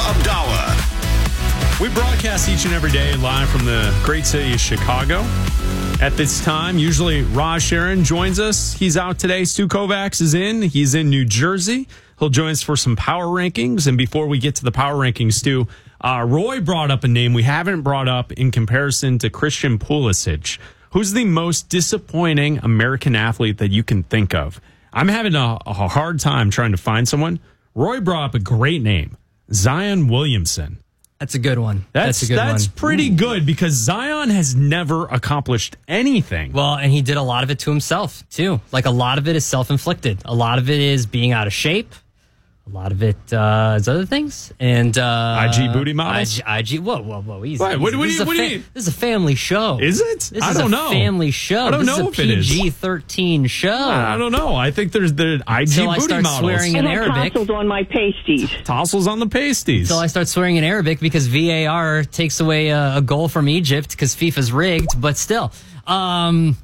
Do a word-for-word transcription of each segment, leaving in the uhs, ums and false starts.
Abdallah. We broadcast each and every day live from the great city of Chicago. At this time, usually Raj Sharon joins us. He's out today. Stu Kovacs is in. He's in New Jersey. He'll join us for some power rankings. And before we get to the power rankings, Stu, uh, Roy brought up a name we haven't brought up in comparison to Christian Pulisic. Who's the most disappointing American athlete that you can think of? I'm having a, a hard time trying to find someone. Roy brought up a great name, Zion Williamson. That's a good one. That's that's a good that's one. pretty good because Zion has never accomplished anything. Well, and he did a lot of it to himself, too. Like, a lot of it is self-inflicted. A lot of it is being out of shape. A lot of it uh, is other things. And uh, I G booty models? I G, whoa, whoa, whoa. Easy. What, what, easy. what, This do you, is a what do fa- you This is a family show. Is it? This I is don't a know. family show. I don't this know is if a it is. P G thirteen show. I don't know. I think there's the I G Until I booty start models. swearing in And Arabic. tassels on my pasties. Tassels on the pasties. Until I start swearing in Arabic because V A R takes away a, a goal from Egypt because FIFA's rigged, but still. Um,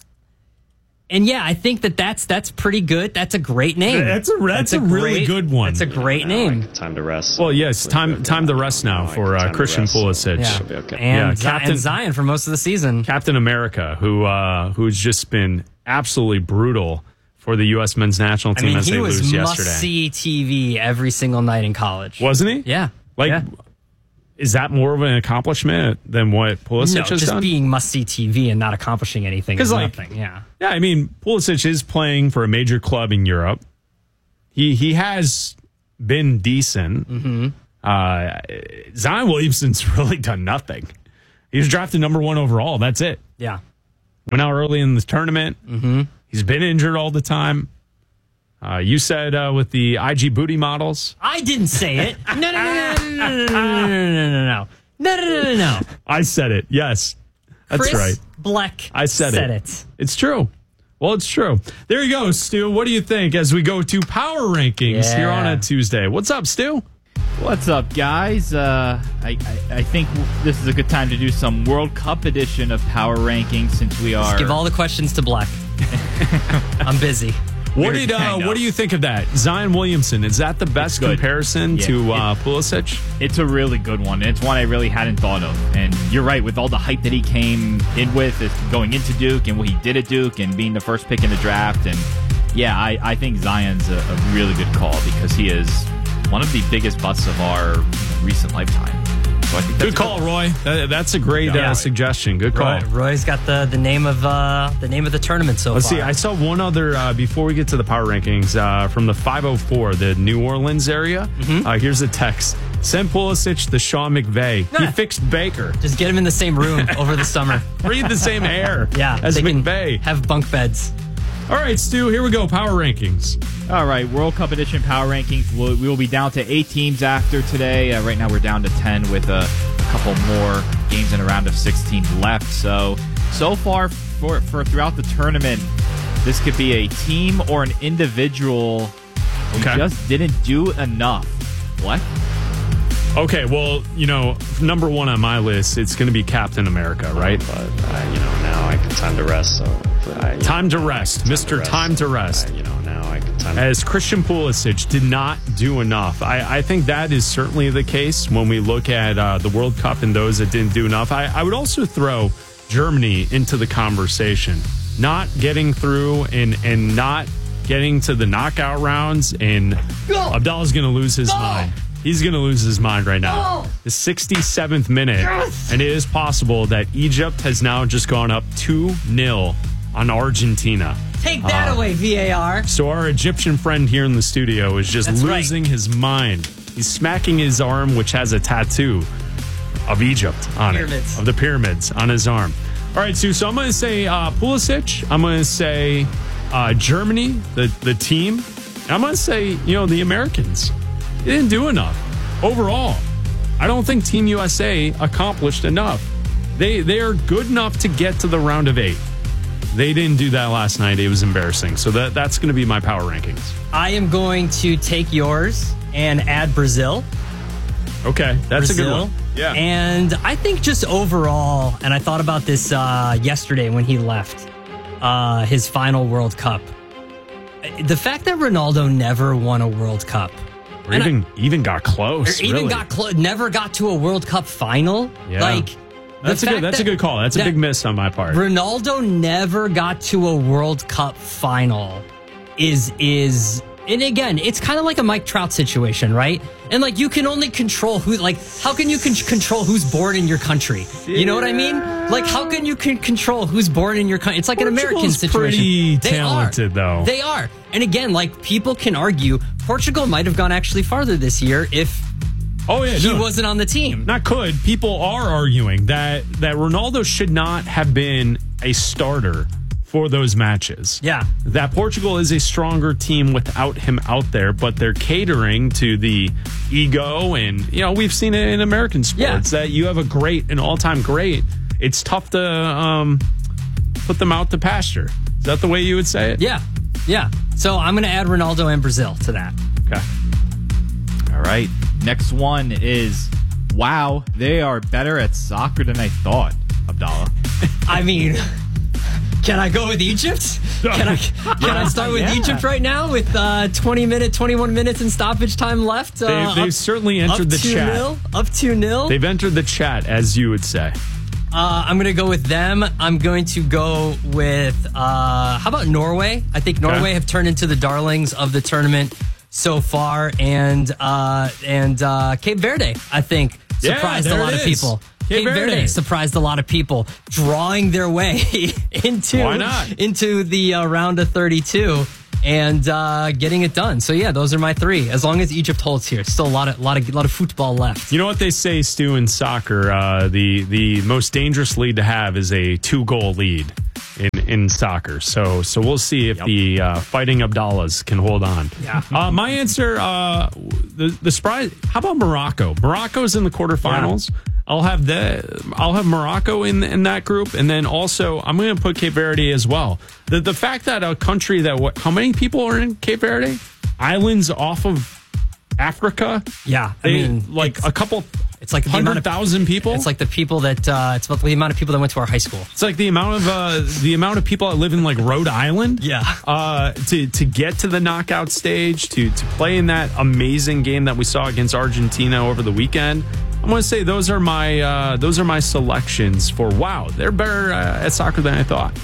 and yeah, I think that that's that's pretty good. That's a great name. That's a that's, a, really great- good one. That's a great name. Time to rest. Well, yes, time time to rest now for uh, Christian Pulisic. Yeah. Should be okay. And, Yeah, Zi- Captain- and Zion for most of the season. Captain America, who uh, who's just been absolutely brutal for the U S men's national I team mean, as he they was lose must yesterday. see T V every single night in college. Wasn't he? Yeah. Like, yeah. is that more of an accomplishment than what Pulisic No, has just done? being must see T V and not accomplishing anything. 'Cause, Is like, nothing. Yeah. Yeah, I mean, Pulisic is playing for a major club in Europe. He he has been decent. Mm-hmm. Uh, Zion Williamson's really done nothing. He was drafted number one overall. That's it. Yeah. Went out early in the tournament. Mm-hmm. He's been injured all the time. Uh, you said uh, with the I G booty models. I didn't say it. No, no, no, no, no, no, no, no, no, no, no, no, no, no. I said it. Yes, that's Chris right. Bleck I said, said it. it. It's true. Well, it's true. There you go, Stu. What do you think as we go to power rankings Yeah. here on a Tuesday? What's up, Stu? What's up, guys? Uh, I, I I think this is a good time to do some World Cup edition of Power Rankings since we are. Just give all the questions to Bleck. I'm busy. What Weird did uh, hang-up. what do you think of that? Zion Williamson, is that the best good. comparison Yeah. to uh, Pulisic? It's a really good one. It's one I really hadn't thought of. And you're right, with all the hype that he came in with, is going into Duke and what he did at Duke and being the first pick in the draft. And yeah, I, I think Zion's a, a really good call because he is one of the biggest busts of our recent lifetime. So I think that's Good call, Roy. That, that's a great Yeah. uh, suggestion. Good call. Roy, Roy's got the, the name of uh, the name of the tournament so Let's far. see. I saw one other uh, before we get to the power rankings uh, from the five oh four, the New Orleans area. Mm-hmm. Uh, here's a text: Send Pulisic to Sean McVay. He Nah. fixed Baker. Just get him in the same room over the summer. Breathe the same air. Yeah, as they can McVay. have bunk beds. All right, Stu. Here we go. Power rankings. All right, World Cup Edition Power Rankings. We'll, we will be down to eight teams after today. Uh, right now, we're down to ten with a, a couple more games in a round of sixteen left. So, so far for, for throughout the tournament, this could be a team or an individual who Okay. just didn't do enough. What? Okay, well, you know, number one on my list, it's going to be Captain America, right? But, uh, you know, now I can time to rest. So, uh, you Time know, to rest, Mister Time to rest. Uh, you know, now I can time to As Christian Pulisic did not do enough. I, I think that is certainly the case when we look at uh, the World Cup and those that didn't do enough. I, I would also throw Germany into the conversation. Not getting through and, and not getting to the knockout rounds, and Abdallah's going to lose his mind. He's going to lose his mind right now. The sixty-seventh minute, and it is possible that Egypt has now just gone up two nil on Argentina. Take that Uh, away, V A R. So our Egyptian friend here in the studio is just That's right. losing his mind. He's smacking his arm, which has a tattoo of Egypt on Pyramids. it, of the pyramids on his arm. All right, Sue, so I'm going to say uh, Pulisic. I'm going to say uh, Germany, the, the team. And I'm going to say, you know, the Americans. They didn't do enough. Overall, I don't think Team U S A accomplished enough. They they are good enough to get to the round of eight. They didn't do that last night. It was embarrassing. So that that's going to be my power rankings. I am going to take yours and add Brazil. Okay, that's Brazil. a good one. Yeah. And I think just overall, and I thought about this uh, yesterday when he left uh, his final World Cup. The fact that Ronaldo never won a World Cup Or And even even got close. Or even really. got close. Never got to a World Cup final. Yeah. Like That's a the good. fact That's a that- good call. That's a that big miss on my part. Ronaldo never got to a World Cup final. Is is and again, it's kind of like a Mike Trout situation, right? And like you can only control who. Like, how can you con- control who's born in your country? You know what I mean? Like, how can you can control who's born in your country? It's like an American Portugal's situation. pretty They talented, are. though. They are. And again, like people can argue, Portugal might have gone actually farther this year if Oh yeah, he no. wasn't on the team. Not could. People are arguing that that Ronaldo should not have been a starter for those matches. Yeah. That Portugal is a stronger team without him out there, but they're catering to the ego, and you know, we've seen it in American sports Yeah. that you have a great, an all-time great. It's tough to um, put them out to pasture. Is that the way you would say it? Yeah. Yeah. So I'm going to add Ronaldo and Brazil to that. Okay. All right. Next one is, wow, they are better at soccer than I thought, Abdallah. I mean, can I go with Egypt? Can I can I start with Yeah. Egypt right now with uh, twenty minute, twenty-one minutes in stoppage time left? Uh, They've, they've up- certainly up entered the two chat. nil, up two nil. They've entered the chat, as you would say. Uh, I'm going to go with them. I'm going to go with, uh, how about Norway? I think Norway Okay. have turned into the darlings of the tournament so far. And uh, and uh, Cape Verde, I think, Yeah, surprised a there lot it of is. people. Cape Cape Verde. Verde surprised a lot of people, drawing their way into, Why not? into the uh, round of thirty-two. And uh, getting it done. So yeah, those are my three. As long as Egypt holds here, still a lot of lot of lot of football left. You know what they say, Stu, in soccer? Uh, the the most dangerous lead to have is a two goal lead in, in soccer. So so we'll see if Yep. the uh, Fighting Abdallahs can hold on. Yeah. Uh, my answer, uh, the the surprise. How about Morocco? Morocco's in the quarterfinals. I'll have the I'll have Morocco in in that group, and then also I'm going to put Cape Verde as well. The the fact that a country that what how many people are in Cape Verde? Islands off of Africa. Yeah, I They, mean, like it's- a couple. It's like the amount hundred of thousand people. It's like the people that uh, it's about the amount of people that went to our high school. It's like the amount of uh, the amount of people that live in like Rhode Island. Yeah. Uh, to to get to the knockout stage, to to play in that amazing game that we saw against Argentina over the weekend. I'm going to say those are my uh, those are my selections for. Wow, they're better uh, at soccer than I thought.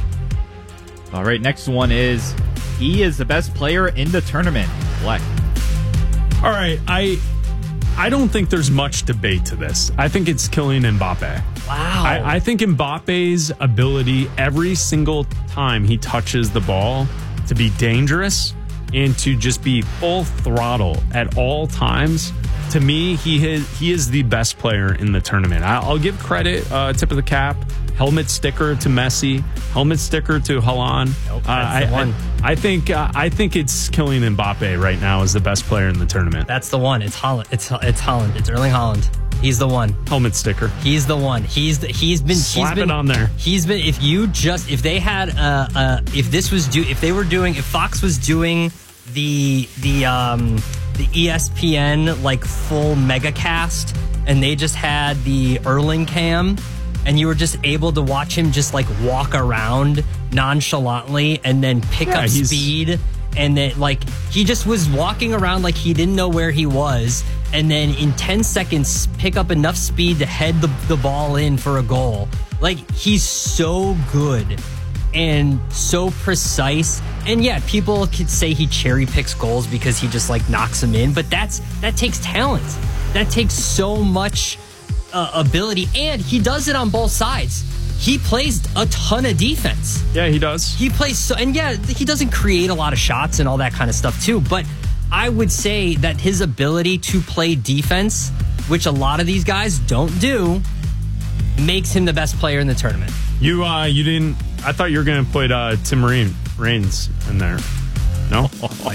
All right. Next one is, he is the best player in the tournament. Black. All right, I I don't think there's much debate to this. I think it's Kylian Mbappe. Wow. I, I think Mbappe's ability every single time he touches the ball to be dangerous and to just be full throttle at all times. To me, he is, he is the best player in the tournament. I, I'll give credit, uh, tip of the cap, helmet sticker to Messi, helmet sticker to Haaland. Nope, Uh, that's I, the one. I, I think uh, I think it's Kylian Mbappe right now is the best player in the tournament. That's the one. It's Holland. It's it's Holland. It's Erling Haaland. He's the one. Helmet sticker. He's the one. He's the, he's been Slap he's been, it on there. He's been. If you just if they had uh uh if this was do if they were doing if Fox was doing the the um the E S P N like full mega cast and they just had the Erling cam and you were just able to watch him just like walk around nonchalantly and then pick Yeah, up he's- speed. And then, like, he just was walking around like he didn't know where he was. And then in ten seconds, pick up enough speed to head the, the ball in for a goal. Like, he's so good and so precise. And yeah, people could say he cherry picks goals because he just, like, knocks them in. But that's that takes talent. That takes so much uh, ability. And he does it on both sides. He plays a ton of defense. Yeah, he does. He plays so, and yeah, he doesn't create a lot of shots and all that kind of stuff too. But I would say that his ability to play defense, which a lot of these guys don't do, makes him the best player in the tournament. You uh, you didn't. I thought you were going to put uh, Tim Marine, Raines in there. No,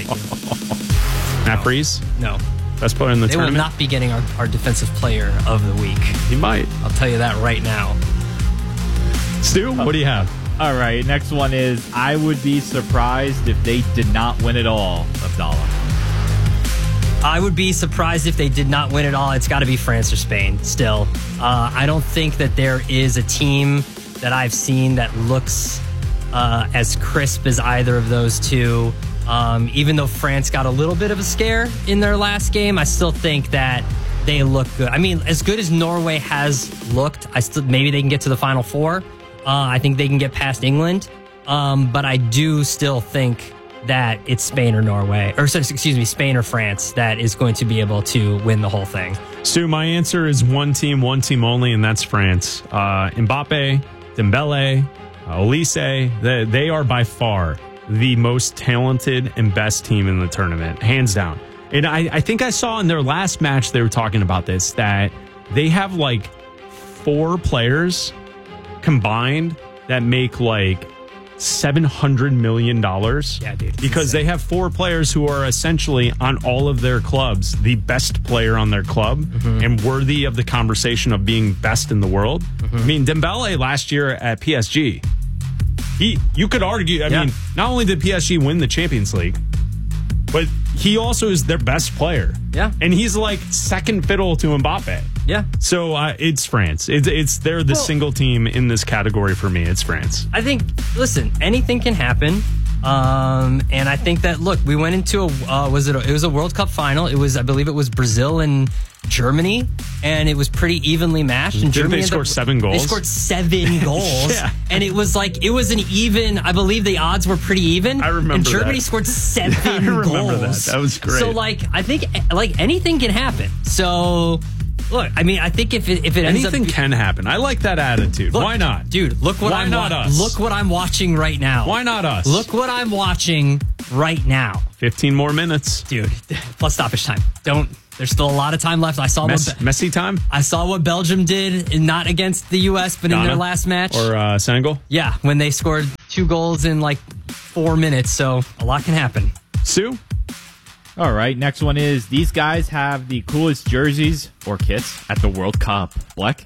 Matt Freese, No, best player in the they will tournament. not be getting our, our defensive player of the week. He might. I'll tell you that right now. Stu, what do you have? All right. Next one is, I would be surprised if they did not win it all, Abdallah. I would be surprised if they did not win it all. It's got to be France or Spain still. Uh, I don't think that there is a team that I've seen that looks uh, as crisp as either of those two. Um, even though France got a little bit of a scare in their last game, I still think that they look good. I mean, as good as Norway has looked, I still maybe they can get to the Final Four. Uh, I think they can get past England. Um, but I do still think that it's Spain or Norway, or excuse me, Spain or France that is going to be able to win the whole thing. Stu, my answer is one team, one team only, and that's France. Uh, Mbappe, Dembele, uh, Olise, they, they are by far the most talented and best team in the tournament, hands down. And I, I think I saw in their last match, they were talking about this, that they have like four players combined that make like seven hundred million dollars. Yeah, dude. Because insane. They have four players who are essentially on all of their clubs the best player on their club mm-hmm. and worthy of the conversation of being best in the world. Mm-hmm. I mean, Dembele last year at P S G, he you could argue, I yeah. mean, not only did P S G win the Champions League, but he also is their best player. Yeah. And he's like second fiddle to Mbappe. Yeah. So uh, it's France. It's, it's they're the well, single team in this category for me. It's France. I think, listen, anything can happen. Um, and I think that, look, we went into a, uh, was it, a, it was a World Cup final. It was, I believe it was Brazil and Germany, and it was pretty evenly matched. And Didn't Germany they scored the, seven goals? They scored seven goals. Yeah. And it was like, it was an even, I believe the odds were pretty even. I remember And Germany that. scored seven I remember goals. That. That was great. So, like, I think, like, anything can happen. So, look, I mean, I think if it, if it ends anything up, can happen. I like that attitude. Look, Why not, dude? Look what Why I'm not wa- us? Look what I'm watching right now. Why not us? Look what I'm watching right now, fifteen more minutes, dude. Plus stoppage time. Don't. There's still a lot of time left. I saw Mess, what Be- messy time. I saw what Belgium did, not against the U S, but Ghana, in their last match, or uh, Senegal. Yeah, when they scored two goals in like four minutes. So a lot can happen. Sue. All right, next one is these guys have the coolest jerseys or kits at the World Cup. Bleck?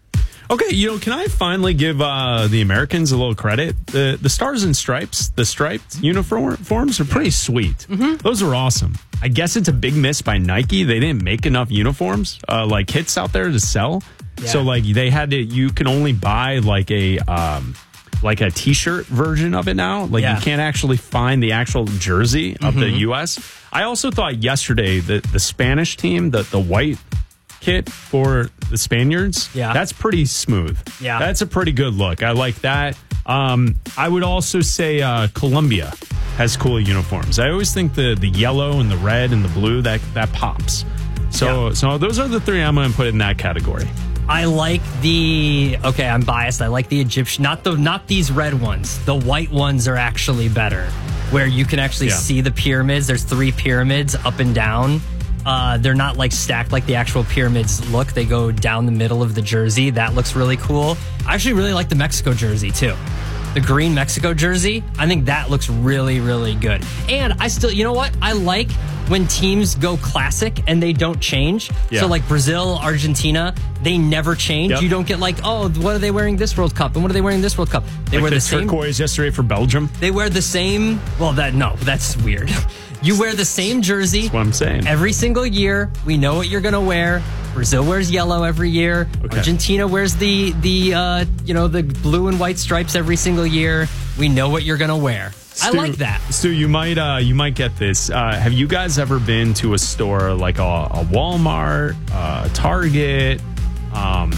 Okay, you know, can I finally give uh, the Americans a little credit? The the Stars and Stripes, the striped uniforms are pretty sweet. Mm-hmm. Those are awesome. I guess it's a big miss by Nike. They didn't make enough uniforms, uh, like kits out there to sell. Yeah. So like they had to, you can only buy like a... Um, like a t-shirt version of it now. Like yeah. you can't actually find the actual jersey of mm-hmm. the U S. I also thought yesterday that the Spanish team, the, the white kit for the Spaniards, yeah. that's pretty smooth. Yeah. That's a pretty good look. I like that. Um, I would also say uh, Colombia has cool uniforms. I always think the, the yellow and the red and the blue, that, that pops. So, yeah. so those are the three I'm going to put in that category. I like the okay. I'm biased. I like the Egyptian, not the not these red ones. The white ones are actually better, where you can actually yeah. see the pyramids. There's three pyramids up and down. Uh, they're not like stacked like the actual pyramids look. They go down the middle of the jersey. That looks really cool. I actually really like the Mexico jersey too. The green Mexico jersey. I think that looks really really good. And I still, you know what? I like when teams go classic and they don't change. Yeah. So like Brazil, Argentina, they never change. Yep. You don't get like, oh, what are they wearing this World Cup? And what are they wearing this World Cup? They like wear the, the same turquoise yesterday for Belgium. They wear the same. Well, that no, that's weird. You wear the same jersey. That's what I'm saying. Every single year. We know what you're going to wear. Brazil wears yellow every year. Okay. Argentina wears the, the uh, you know, the blue and white stripes every single year. We know what you're going to wear. Stu, I like that. Stu, you might uh, you might get this. Uh, have you guys ever been to a store like a, a Walmart, uh, Target, um,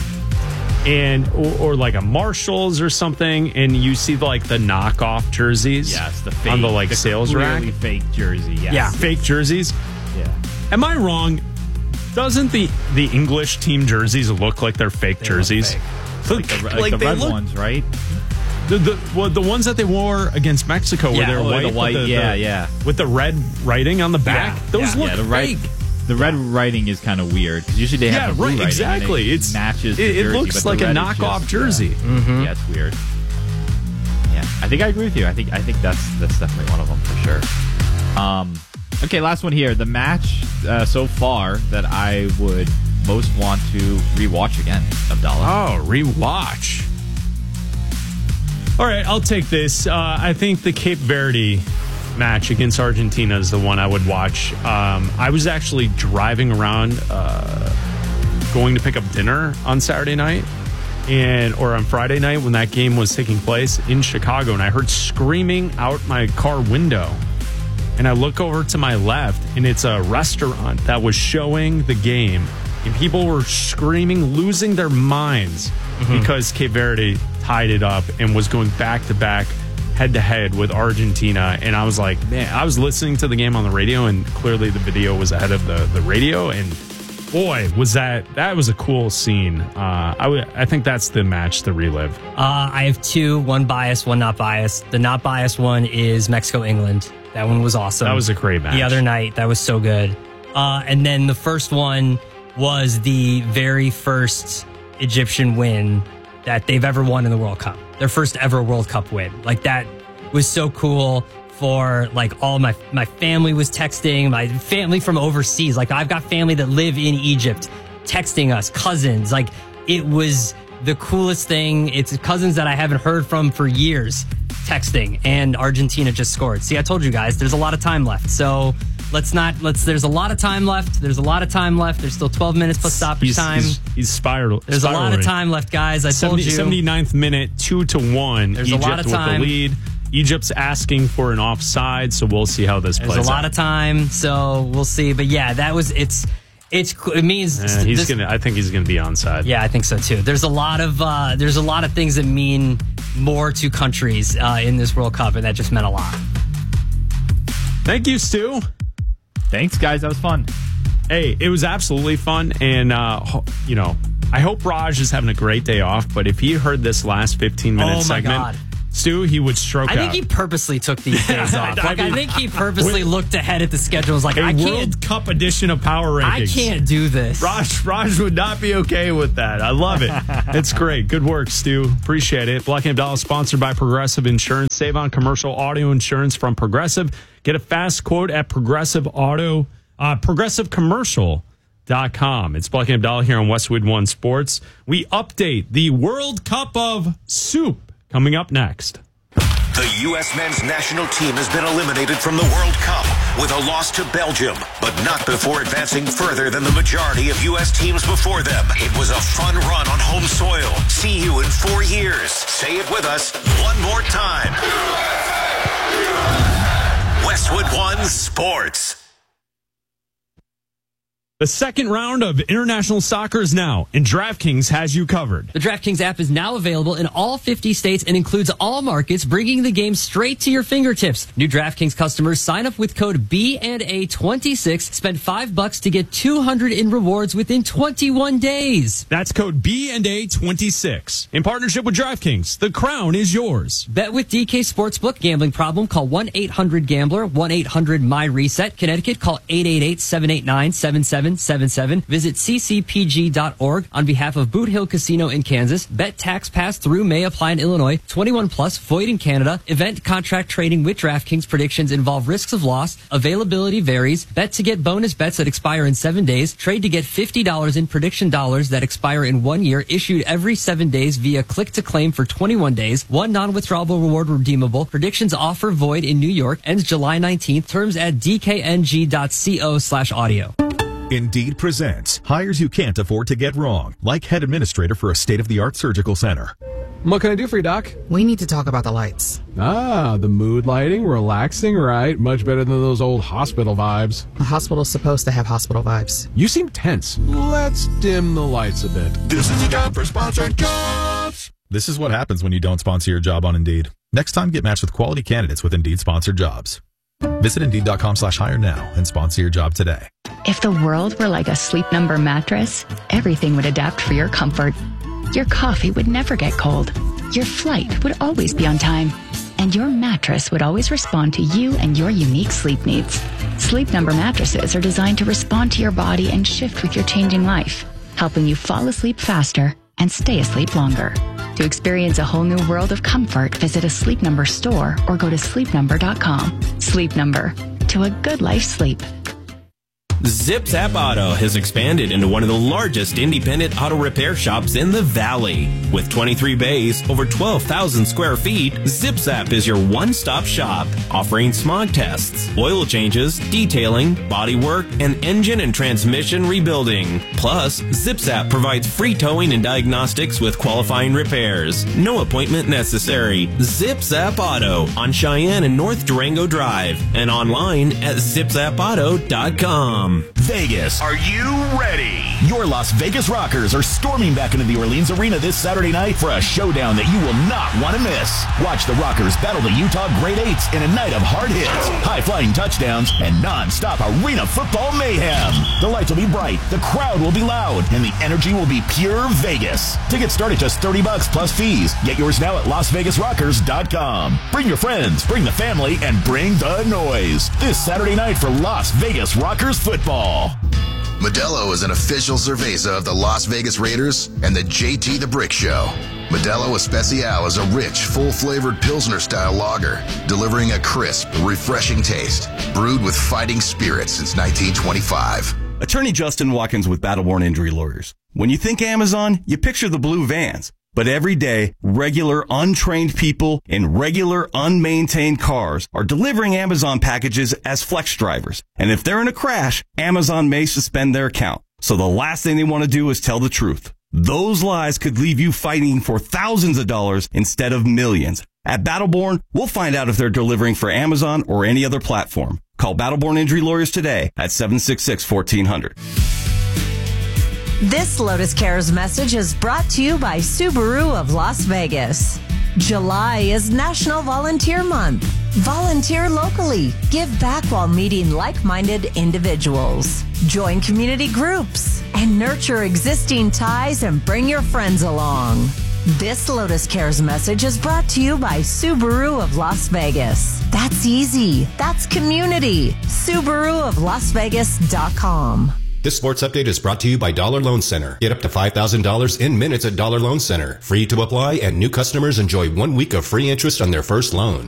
and or, or like a Marshalls or something, and you see like the knockoff jerseys? Yes, the fake, on the like the sales rack. Fake jersey. Yes. Yeah, fake jerseys. Yeah. Am I wrong? Doesn't the the English team jerseys look like they're fake they jerseys? Look fake. Like the, like like the red look, ones, right? The the well, the ones that they wore against Mexico, yeah, where they're oh, white, the white, with the, yeah, the, yeah, with the red writing on the back. Yeah, Those yeah, look yeah, the right, fake. The red writing is kind of weird because usually they have yeah, the blue right, writing. Exactly, It it's matches. It, the jersey, it looks but like the a red knockoff just, jersey. Yeah. Mm-hmm. yeah, it's weird. Yeah, I think I agree with you. I think I think that's that's definitely one of them for sure. Um, okay, last one here. The match uh, so far that I would most want to rewatch again, Abdallah. Oh, rewatch. All right, I'll take this. Uh, I think the Cape Verde match against Argentina is the one I would watch. Um, I was actually driving around, uh, going to pick up dinner on Saturday night, and or on Friday night when that game was taking place in Chicago, and I heard screaming out my car window. and I look over to my left, and it's a restaurant that was showing the game, and people were screaming, losing their minds mm-hmm. because Cape Verde tied it up and was going back to back, head to head with Argentina. And I was like, man, I was listening to the game on the radio, and clearly the video was ahead of the, the radio. And boy, was that that was a cool scene. Uh, I would, I think that's the match to relive. Uh, I have two, one biased, one not biased. The not biased one is Mexico England. That one was awesome. That was a great match. The other night, that was so good. Uh, and then the first one was the very first Egyptian win that they've ever won in the World Cup. Their first ever World Cup win. Like, that was so cool. For like all my my family was texting, my family from overseas. Like, I've got family that live in Egypt texting us, cousins. Like, it was the coolest thing. It's cousins that I haven't heard from for years texting, and Argentina just scored. See, I told you guys, there's a lot of time left. So let's not let's. There's a lot of time left. There's a lot of time left. There's still twelve minutes plus stoppage he's, time. He's, he's spiraled. There's spiraling. a lot of time left, guys. I told seventy, you. seventy-ninth minute, two to one. There's Egypt a lot of time. with the lead. Egypt's asking for an offside, so we'll see how this There's plays out. There's a lot of time, so we'll see. But yeah, that was it's it's it means uh, he's this, gonna. I think he's gonna be onside. Yeah, I think so too. There's a lot of uh, there's a lot of things that mean more to countries uh, in this World Cup, and that just meant a lot. Thank you, Stu. Thanks, guys. That was fun. Hey, it was absolutely fun, and uh, you know, I hope Raj is having a great day off. But if he heard this last fifteen minute oh my segment. God. Stu, he would stroke I think out. he purposely took these days off. Like, I, mean, I think he purposely looked ahead at the schedule. Was like, a I can't. World Cup edition of Power Rankings. I can't do this. Raj, Raj would not be okay with that. I love it. It's great. Good work, Stu. Appreciate it. Black and Abdallah sponsored by Progressive Insurance. Save on commercial audio insurance from Progressive. Get a fast quote at Progressive Auto, uh, Progressive Commercial. Dot com. It's Black and Abdallah here on Westwood One Sports. We update the World Cup of Soup coming up next. The U S men's national team has been eliminated from the World Cup with a loss to Belgium, but not before advancing further than the majority of U S teams before them. It was a fun run on home soil. See you in four years. Say it with us one more time. Westwood One Sports. The second round of international soccer is now, and DraftKings has you covered. The DraftKings app is now available in all fifty states and includes all markets, bringing the game straight to your fingertips. New DraftKings customers sign up with code B and A twenty-six, spend five bucks to get two hundred in rewards within twenty-one days. That's code B and A twenty-six. In partnership with DraftKings, the crown is yours. Bet with D K Sportsbook. Gambling problem? Call one eight hundred gambler, one eight hundred M Y reset. Connecticut, call eight eight eight, seven eight nine, seven seven seven seven. Visit c c p g dot org on behalf of Boot Hill Casino in Kansas. Bet tax pass through may apply in Illinois. twenty-one plus, void in Canada. Event contract trading with DraftKings. Predictions involve risks of loss. Availability varies. Bet to get bonus bets that expire in seven days. Trade to get fifty dollars in prediction dollars that expire in one year. Issued every seven days via click to claim for twenty-one days. One non-withdrawable reward redeemable. Predictions offer void in New York. Ends July nineteenth. Terms at d k n g dot co slash audio. Indeed presents hires you can't afford to get wrong, like head administrator for a state-of-the-art surgical center. What can I do for you, Doc? We need to talk about the lights. Ah, the mood lighting, relaxing, right? Much better than those old hospital vibes. A hospital's supposed to have hospital vibes. You seem tense. Let's dim the lights a bit. This is your job for sponsored jobs. This is what happens when you don't sponsor your job on Indeed. Next time, get matched with quality candidates with Indeed sponsored jobs. Visit Indeed.com slash hire now and sponsor your job today. If the world were like a Sleep Number mattress, everything would adapt for your comfort. Your coffee would never get cold. Your flight would always be on time. And your mattress would always respond to you and your unique sleep needs. Sleep Number mattresses are designed to respond to your body and shift with your changing life, helping you fall asleep faster and stay asleep longer. To experience a whole new world of comfort, visit a Sleep Number store or go to sleep number dot com. Sleep Number. To a good life sleep. Zip Zap Auto has expanded into one of the largest independent auto repair shops in the Valley. With twenty-three bays, over twelve thousand square feet, Zip Zap is your one-stop shop, offering smog tests, oil changes, detailing, body work, and engine and transmission rebuilding. Plus, Zip Zap provides free towing and diagnostics with qualifying repairs. No appointment necessary. Zip Zap Auto on Cheyenne and North Durango Drive and online at zip zap auto dot com. Vegas, are you ready? Your Las Vegas Rockers are storming back into the Orleans Arena this Saturday night for a showdown that you will not want to miss. Watch the Rockers battle the Utah Great Eights in a night of hard hits, high-flying touchdowns, and non-stop arena football mayhem. The lights will be bright, the crowd will be loud, and the energy will be pure Vegas. Tickets start at just thirty bucks plus fees. Get yours now at las vegas rockers dot com. Bring your friends, bring the family, and bring the noise. This Saturday night for Las Vegas Rockers football. Modelo is an official cerveza of the Las Vegas Raiders and the J T the Brick Show. Modelo Especial is a rich, full-flavored Pilsner-style lager, delivering a crisp, refreshing taste, brewed with fighting spirit since nineteen twenty-five. Attorney Justin Watkins with Battleborn Injury Lawyers. When you think Amazon, you picture the blue vans. But every day, regular, untrained people in regular, unmaintained cars are delivering Amazon packages as flex drivers. And if they're in a crash, Amazon may suspend their account. So the last thing they want to do is tell the truth. Those lies could leave you fighting for thousands of dollars instead of millions. At Battleborn, we'll find out if they're delivering for Amazon or any other platform. Call Battleborn Injury Lawyers today at seven six six, one four zero zero. This Lotus Cares message is brought to you by Subaru of Las Vegas. July is National Volunteer Month. Volunteer locally. Give back while meeting like-minded individuals. Join community groups and nurture existing ties and bring your friends along. This Lotus Cares message is brought to you by Subaru of Las Vegas. That's easy. That's community. Subaru of Las Vegas dot com. This sports update is brought to you by Dollar Loan Center. Get up to five thousand dollars in minutes at Dollar Loan Center. Free to apply, and new customers enjoy one week of free interest on their first loan.